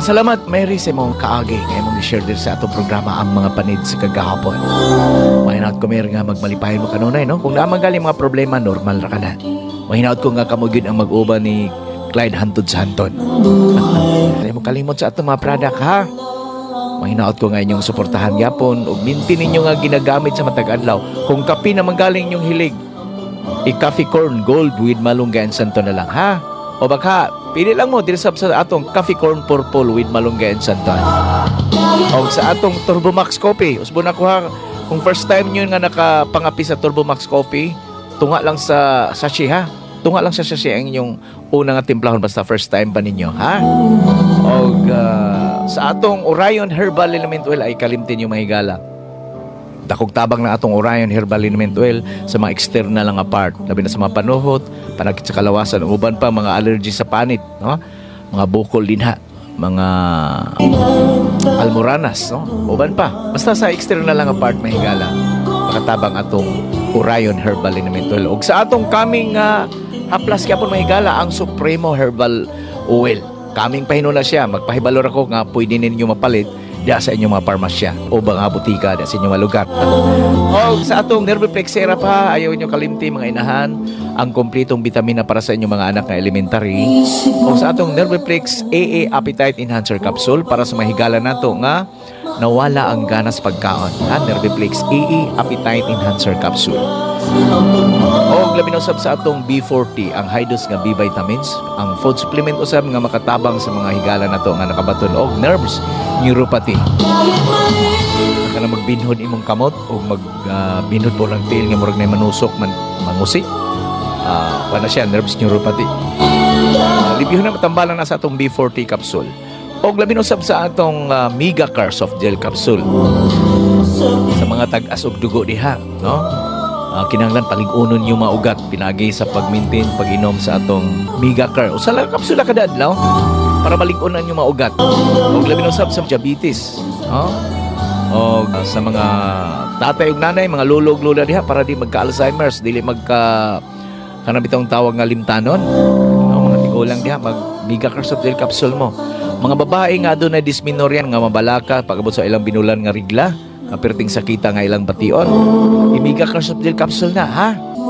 Salamat, Mary, sa mong kaagi kay mong i-share din sa atong programa ang mga panid sa kagahapon. Mahinaot ko, Mary, nga magmalipahin mo kanunay, no? Kung naman galing mga problema, normal ra ka na. Mahinaot ko nga kamugid ang mag-uba ni Clyde hantod sa hanton. Hindi mo kalimot sa atong mga product, ha? Mahinaot ko nga inyong suportahan yapon ug mintin ninyo nga ginagamit sa matag adlaw. Kung kape na manggaling inyong hilig, i-coffee corn gold with malunggay and santo na lang, ha? O baka pili lang mo diri sa atong coffee corn purple with malunggay and santo. O sa atong Turbo Max coffee, usbon ako, ha, kung first time nyo nga nakapangapi sa Turbo Max coffee, tunga lang sa sachet, ha? Tunga lang sa sachet ang inyong una nga timplahon basta first time pa ninyo, ha? O sa atong Orion Herbal Element Oil ay kalimtin yung mahigala. Dakog tabang na atong Orion Herbal Element Oil sa mga external lang apart, labi na sa mga panuhot, panakit sa kalawasan, uban pa mga allergy sa panit, no? Mga bukol dinha, mga almoranas, no? Uban pa. Basta sa external lang apart mahigala. Makatabang atong Orion Herbal Element Oil. Og sa atong kaming haplas gyapon mahigala ang Supremo Herbal Oil. Kaming pahinon na siya, magpahibalor ako nga pwede ninyo mapalit diya sa inyong mga parmasya o mga butika diya sa inyong mga lugar. O sa atong Nerviplex Syrup, ha, ayaw nyo kalimti mga inahan, ang kompletong vitamina para sa inyong mga anak na elementary. O sa atong Nerviplex AA Appetite Enhancer Capsule para sa mahigala nato nga nawala ang ganas pagkaon, ha? Nerviplex AA Appetite Enhancer Capsule. O labi na usab sa atong B40 ang high dose nga B vitamins, ang food supplement usab nga makatabang sa mga higala nato nga nakabaton og nerves neuropathy. Naka na magbinhod imong kamot o magbinhod po lang tail nga murag na manusok mangusi. Paano siya, nerves neuropathy. Libihon na matambalan na sa atong B40 capsule. O labi na usab sa atong Mega Car Soft Gel Capsule. Sa mga tag-as og dugo diha, no? Kinahanglan palig-unon yung maugat pinagi sa pag-maintain pag-inom sa atong Mega Car o sa lang kapsula kada adlaw para malig-unan yung maugat. O labi na usab sa diabetes, no? O sa mga tatay ug nanay, mga lolo ug lola diha para di magka-Alzheimer's, dili magka kanang bitong tawag nga limtanon. No, mga tigulang diha mag Mega Car Soft Gel Capsule mo. Mga babae nga doon na dysmenorrhea nga mabalaka pag-abot sa ilang binulan nga rigla, kapirting sakita nga ilang bation, Mega Car Soft Gel Capsule na, ha?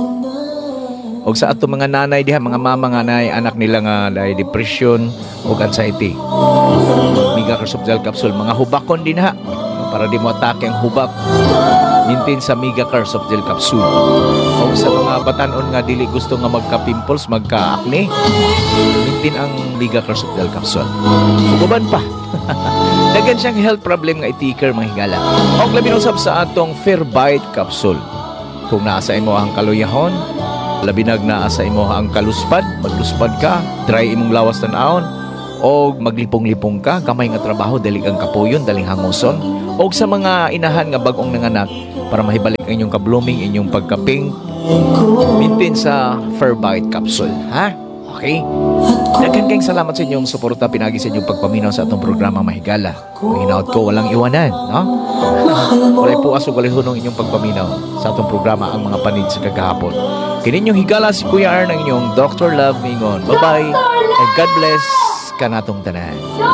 O sa ato mga nanay diha, mga mama nga nay anak nila nga nay depression o anxiety, Mega Car Soft Gel Capsule. Mga hubakon din, ha, para di mo atake ang hubak, maintain sa Mega Car Soft Gel Capsule. O sa mga batanon nga dili gusto nga magka-pimples, magka-acne, maintain ang Mega Car Soft Gel Capsule. Uban pa dagan siyang health problem nga itiker mga higala. O labi na usab sa atong Fairbite Capsule. Kung naasa imo ang kaluyahon, labinag naasa imo ang kaluspad, magluspad ka, dry imong lawas tan-aon, o maglipong-lipong ka, kamay nga trabaho, dali kang kapuyon, daling hanguson. O sa mga inahan nga bagong nanganak, para mahibalik ang inyong ka-blooming, inyong pagkaping, maintain sa Fairbite Capsule, ha? Okay? Daghang kayong salamat sa inyong suporta, pinagi sa inyong pagpaminaw sa atong programa Mahigala. Kung hinaut ko, walang iwanan, no? Walay po aso, walay hunong inyong pagpaminaw sa atong programa Ang Mga Panid sa Kagahapon. Kininyong higala si Kuya R ng inyong Dr. Love Mingon. Bye-bye and God bless kanatong tanan.